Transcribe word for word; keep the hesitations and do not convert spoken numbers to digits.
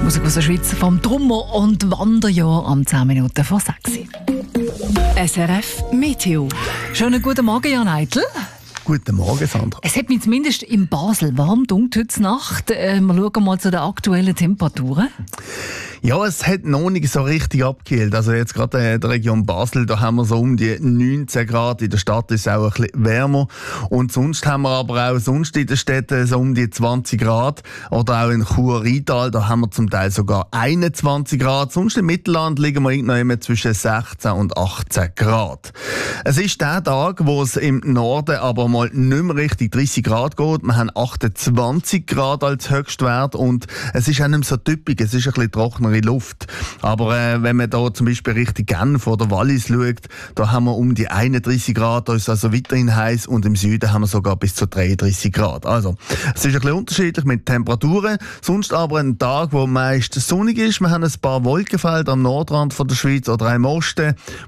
Musik aus der Schweiz vom Trummer- und Wanderjahr am zehn Minuten vor sechs. S R F Meteo. Schönen guten Morgen, Jan Eitel. Guten Morgen, Sandra. Es hat mich zumindest in Basel warm dunkel heute Nacht. Äh, wir schauen mal zu den aktuellen Temperaturen. Ja, es hat noch nicht so richtig abgekühlt. Also jetzt gerade in der Region Basel, da haben wir so um die neunzehn Grad. In der Stadt ist es auch ein bisschen wärmer. Und sonst haben wir aber auch sonst in den Städten so um die zwanzig Grad. Oder auch in Chur-Rheintal, da haben wir zum Teil sogar einundzwanzig Grad. Sonst im Mittelland liegen wir irgendwo immer zwischen sechzehn und achtzehn Grad. Es ist der Tag, wo es im Norden aber mal nicht mehr richtig dreißig Grad geht. Wir haben achtundzwanzig Grad als Höchstwert und es ist auch nicht mehr so typisch. Es ist ein bisschen trockener Luft. Aber äh, wenn man da zum Beispiel Richtung Genf oder Wallis schaut, da haben wir um die einunddreißig Grad, da ist es also weiterhin heiß und im Süden haben wir sogar bis zu dreiunddreißig Grad. Also, es ist ein bisschen unterschiedlich mit Temperaturen. Sonst aber ein Tag, wo meist sonnig ist. Wir haben ein paar Wolkenfelder am Nordrand von der Schweiz oder auch im Osten,